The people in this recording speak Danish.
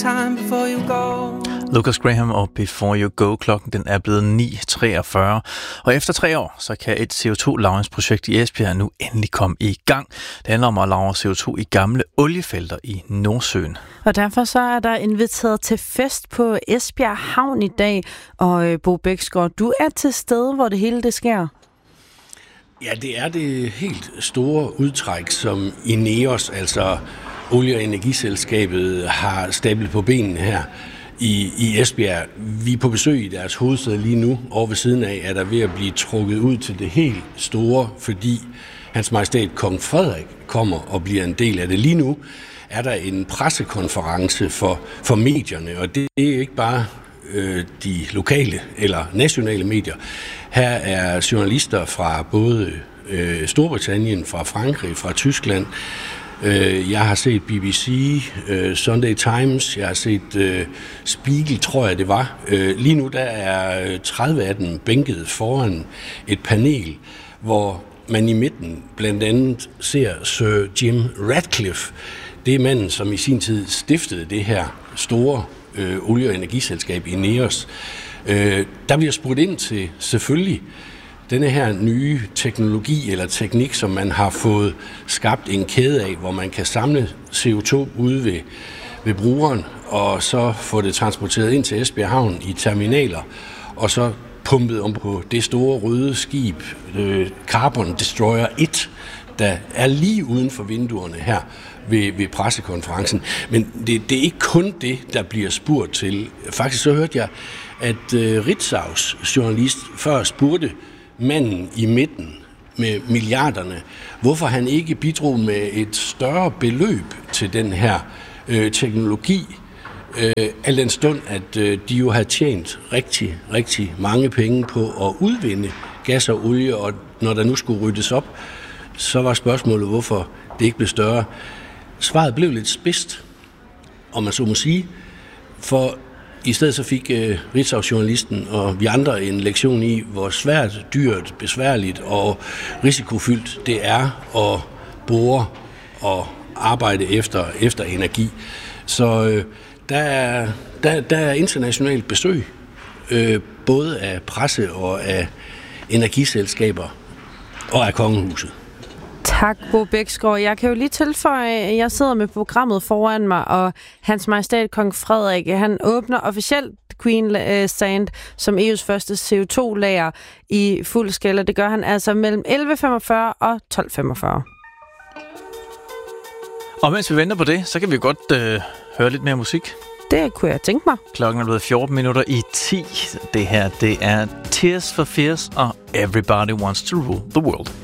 time before you go. Lucas Graham og Before You Go. Klokken den er blevet 9.43. Og efter 3 år, så kan et CO2-lagringsprojekt i Esbjerg nu endelig komme i gang. Det handler om at lagre CO2 i gamle oliefelter i Nordsøen. Og derfor så er der inviteret til fest på Esbjerg Havn i dag. Og Bo Bæksgaard, du er til stede, hvor det hele det sker. Ja, det er det helt store udtræk, som INEOS, altså Olie- og Energiselskabet, har stablet på benene her i Esbjerg. Vi er på besøg i deres hovedsæde lige nu. Over ved siden af er der ved at blive trukket ud til det helt store, fordi Hans Majestæt Kong Frederik kommer og bliver en del af det. Lige nu er der en pressekonference for medierne, og det er ikke bare de lokale eller nationale medier. Her er journalister fra både Storbritannien, fra Frankrig, fra Tyskland. Jeg har set BBC, Sunday Times, jeg har set Spiegel, tror jeg det var. Lige nu der er 30 af dem bænket foran et panel, hvor man i midten blandt andet ser Sir Jim Ratcliffe. Det er manden, som i sin tid stiftede det her store olie- og energiselskab INEOS. Der bliver spurgt ind til selvfølgelig denne her nye teknologi eller teknik, som man har fået skabt en kæde af, hvor man kan samle CO2 ude ved brugeren, og så få det transporteret ind til Esbjerg Havn i terminaler, og så pumpet om på det store røde skib, Carbon Destroyer 1, der er lige uden for vinduerne her ved pressekonferencen. Men det er ikke kun det, der bliver spurgt til. Faktisk så hørte jeg, at Ritzaus journalist før spurgte manden i midten med milliarderne, hvorfor han ikke bidrog med et større beløb til den her teknologi, al den stund, at de jo har tjent rigtig, rigtig mange penge på at udvinde gas og olie, og når der nu skulle ryddes op, så var spørgsmålet, hvorfor det ikke blev større. Svaret blev lidt spidst, om man så må sige, for i stedet så fik Ritzau-journalisten og vi andre en lektion i, hvor svært, dyrt, besværligt og risikofyldt det er at bore og arbejde efter energi. Så der er internationalt besøg, både af presse og af energiselskaber og af kongehuset. Tak, Bo Bæksgaard. Jeg kan jo lige tilføje, at jeg sidder med programmet foran mig, og Hans Majestæt Kong Frederik, han åbner officielt Queen Sand som EU's første CO2-lager i fuld skala. Det gør han altså mellem 11.45 og 12.45. Og mens vi venter på det, så kan vi godt høre lidt mere musik. Det kunne jeg tænke mig. Klokken er blevet 14 minutter i 10. Det her, det er Tears for Fears og Everybody Wants to Rule the World.